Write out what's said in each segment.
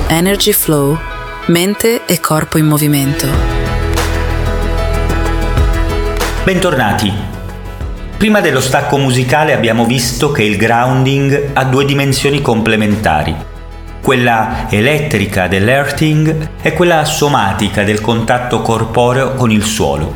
Energy Flow, mente e corpo in movimento. Bentornati. Prima dello stacco musicale abbiamo visto che il grounding ha due dimensioni complementari, quella elettrica dell'earthing e quella somatica del contatto corporeo con il suolo.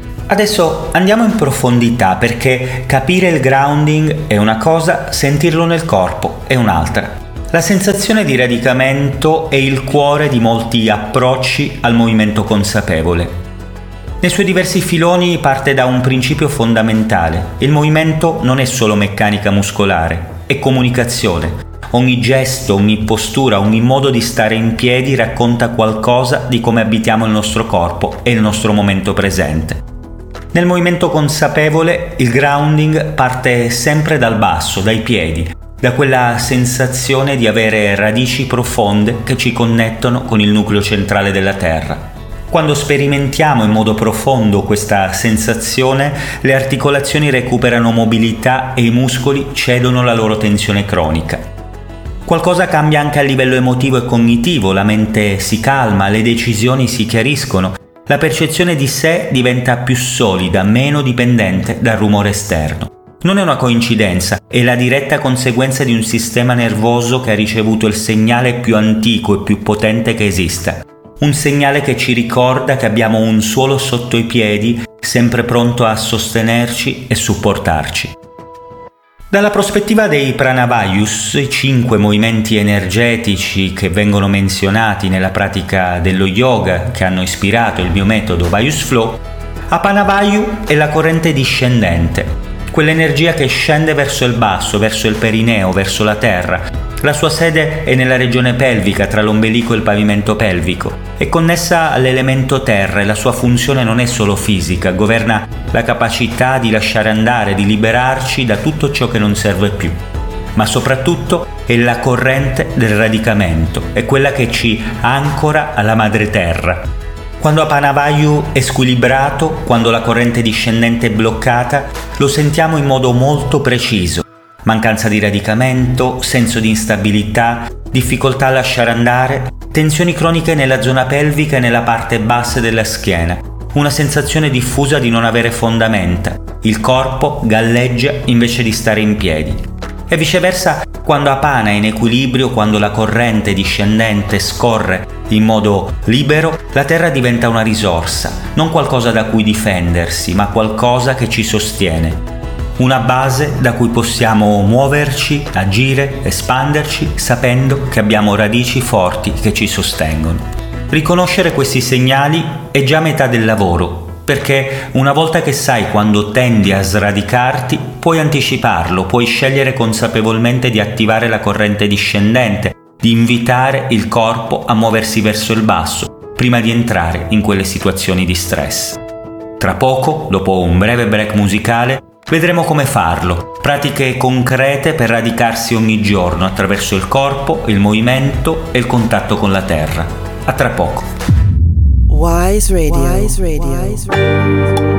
Adesso andiamo in profondità, perché capire il grounding è una cosa, sentirlo nel corpo è un'altra. La sensazione di radicamento è il cuore di molti approcci al movimento consapevole. Nei suoi diversi filoni parte da un principio fondamentale: il movimento non è solo meccanica muscolare, è comunicazione. Ogni gesto, ogni postura, ogni modo di stare in piedi racconta qualcosa di come abitiamo il nostro corpo e il nostro momento presente. Nel movimento consapevole il grounding parte sempre dal basso, dai piedi, da quella sensazione di avere radici profonde che ci connettono con il nucleo centrale della terra. Quando sperimentiamo in modo profondo questa sensazione, le articolazioni recuperano mobilità e i muscoli cedono la loro tensione cronica. Qualcosa cambia anche a livello emotivo e cognitivo, la mente si calma, le decisioni si chiariscono, la percezione di sé diventa più solida, meno dipendente dal rumore esterno. Non è una coincidenza, è la diretta conseguenza di un sistema nervoso che ha ricevuto il segnale più antico e più potente che esista. Un segnale che ci ricorda che abbiamo un suolo sotto i piedi, sempre pronto a sostenerci e supportarci. Dalla prospettiva dei Pranavayus, i 5 movimenti energetici che vengono menzionati nella pratica dello yoga che hanno ispirato il mio metodo Vayus Flow, Apanavayu è la corrente discendente, quell'energia che scende verso il basso, verso il perineo, verso la terra. La sua sede è nella regione pelvica, tra l'ombelico e il pavimento pelvico. È connessa all'elemento terra e la sua funzione non è solo fisica, governa la capacità di lasciare andare, di liberarci da tutto ciò che non serve più. Ma soprattutto è la corrente del radicamento, è quella che ci ancora alla madre terra. Quando Apanavayu è squilibrato, quando la corrente discendente è bloccata, lo sentiamo in modo molto preciso. Mancanza di radicamento, senso di instabilità, difficoltà a lasciare andare, tensioni croniche nella zona pelvica e nella parte bassa della schiena, una sensazione diffusa di non avere fondamenta. Il corpo galleggia invece di stare in piedi. E viceversa, quando Apana è in equilibrio, quando la corrente discendente scorre in modo libero, la terra diventa una risorsa, non qualcosa da cui difendersi, ma qualcosa che ci sostiene. Una base da cui possiamo muoverci, agire, espanderci, sapendo che abbiamo radici forti che ci sostengono. Riconoscere questi segnali è già metà del lavoro, perché una volta che sai quando tendi a sradicarti, puoi anticiparlo, puoi scegliere consapevolmente di attivare la corrente discendente, di invitare il corpo a muoversi verso il basso, prima di entrare in quelle situazioni di stress. Tra poco, dopo un breve break musicale, vedremo come farlo, pratiche concrete per radicarsi ogni giorno attraverso il corpo, il movimento e il contatto con la terra. A tra poco. Wise Radio.